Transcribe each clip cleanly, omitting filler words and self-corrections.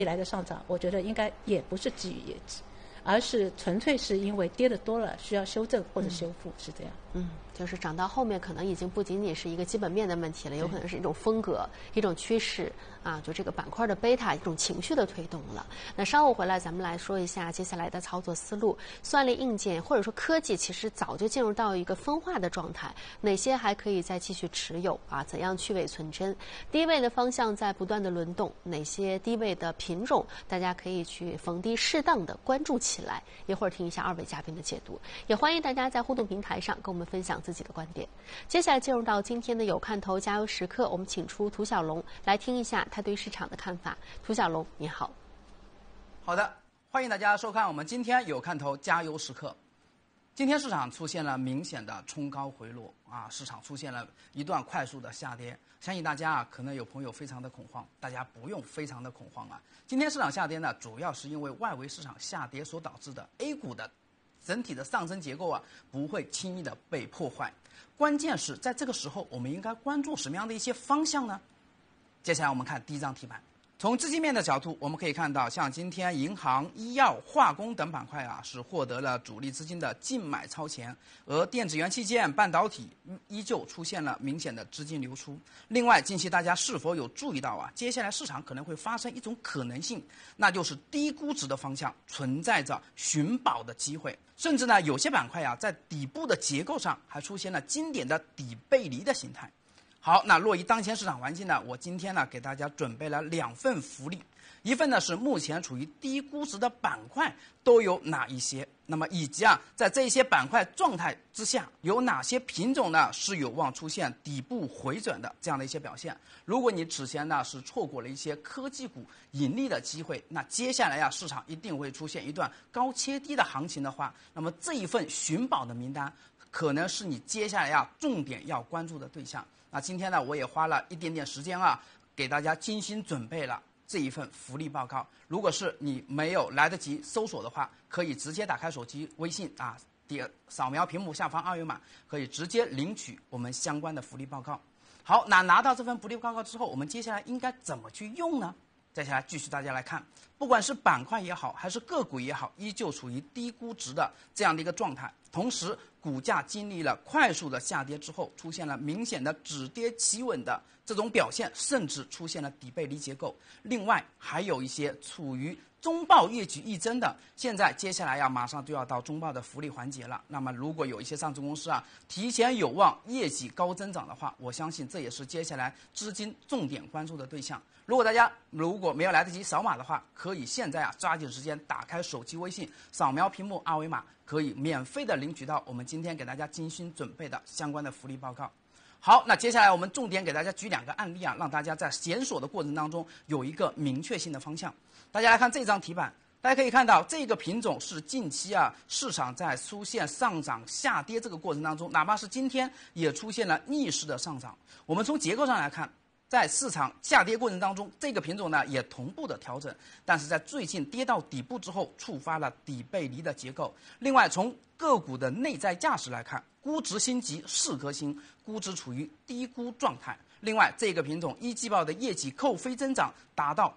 未来的上涨，我觉得应该也不是基于业绩，而是纯粹是因为跌得多了需要修正或者修复，是这样。 就是涨到后面可能已经不仅仅是一个基本面的问题了，有可能是一种风格、一种趋势啊，就这个板块的贝塔一种情绪的推动了。那稍后回来咱们来说一下接下来的操作思路。算力硬件或者说科技其实早就进入到一个分化的状态，哪些还可以再继续持有啊？怎样去伪存真？低位的方向在不断的轮动，哪些低位的品种大家可以去逢低适当的关注起来？一会儿听一下二位嘉宾的解读，也欢迎大家在互动平台上跟我们分享自己的观点。接下来进入到今天的有看头加油时刻，我们请出涂小龙来听一下他对市场的看法。涂小龙，你好。 好的，欢迎大家收看我们今天有看头加油时刻。今天市场出现了明显的冲高回落啊，市场出现了一段快速的下跌。相信大家可能有朋友非常的恐慌，大家不用非常的恐慌啊。今天市场下跌呢，主要是因为外围市场下跌所导致的 A 股的整体的上升结构啊，不会轻易的被破坏。关键是在这个时候，我们应该关注什么样的一些方向呢？接下来我们看第一张题板。从资金面的角度，我们可以看到，像今天银行、医药、化工等板块啊，是获得了主力资金的净买超前，而电子元器件、半导体依旧出现了明显的资金流出。另外，近期大家是否有注意到啊？接下来市场可能会发生一种可能性，那就是低估值的方向存在着寻宝的机会，甚至呢，有些板块啊，在底部的结构上还出现了经典的底背离的形态。好，那落于当前市场环境呢，我今天呢给大家准备了2份福利，一份呢是目前处于低估值的板块都有哪一些，那么以及在这些板块状态之下，有哪些品种呢是有望出现底部回转的这样的一些表现。如果你此前呢是错过了一些科技股盈利的机会，那接下来市场一定会出现一段高切低的行情的话，那么这一份寻宝的名单可能是你接下来重点要关注的对象。那今天呢，我也花了一点点时间给大家精心准备了这一份福利报告。如果是你没有来得及搜索的话，可以直接打开手机微信扫描屏幕下方二维码，可以直接领取我们相关的福利报告。好，那拿到这份福利报告之后，我们接下来应该怎么去用呢？接下来继续大家来看，不管是板块也好，还是个股也好，依旧处于低估值的这样的一个状态。同时，股价经历了快速的下跌之后，出现了明显的止跌企稳的这种表现，甚至出现了底背离结构。另外，还有一些处于中报业绩预增的，现在接下来马上就要到中报的福利环节了。那么，如果有一些上市公司提前有望业绩高增长的话，我相信这也是接下来资金重点关注的对象。如果大家没有来得及扫码的话，可以现在抓紧时间打开手机微信，扫描屏幕二维码，可以免费的领取到我们今天给大家精心准备的相关的福利报告。好，那接下来我们重点给大家举2个案例让大家在检索的过程当中有一个明确性的方向。大家来看这张题板，大家可以看到这个品种是近期市场在出现上涨下跌这个过程当中，哪怕是今天也出现了逆势的上涨。我们从结构上来看，在市场下跌过程当中，这个品种呢也同步的调整，但是在最近跌到底部之后，触发了底背离的结构。另外，从个股的内在价值来看，估值星级4颗星，估值处于低估状态。另外，这个品种一季报的业绩扣非增长达到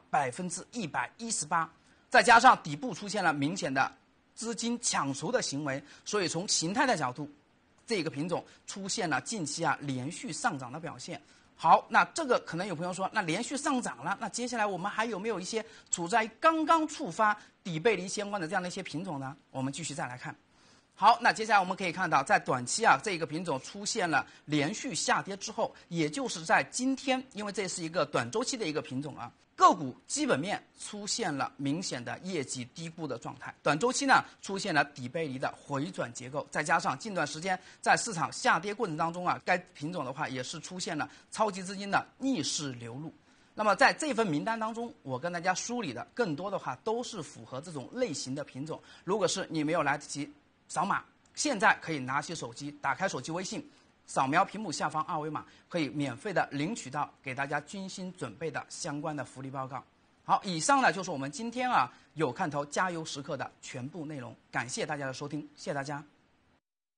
118%，再加上底部出现了明显的资金抢筹的行为，所以从形态的角度，这个品种出现了近期连续上涨的表现。好，那这个可能有朋友说，那连续上涨了，那接下来我们还有没有一些处在刚刚触发底背离相关的这样的一些品种呢？我们继续再来看。好，那接下来我们可以看到，在短期这个品种出现了连续下跌之后，也就是在今天，因为这是一个短周期的一个品种个股基本面出现了明显的业绩低估的状态，短周期呢出现了底背离的回转结构，再加上近段时间在市场下跌过程当中该品种的话也是出现了超级资金的逆势流入。那么在这份名单当中，我跟大家梳理的更多的话都是符合这种类型的品种。如果是你没有来得及扫码，现在可以拿起手机，打开手机微信，扫描屏幕下方二维码，可以免费的领取到给大家精心准备的相关的福利报告。好，以上呢就是我们今天有看头加油时刻的全部内容，感谢大家的收听，谢谢大家。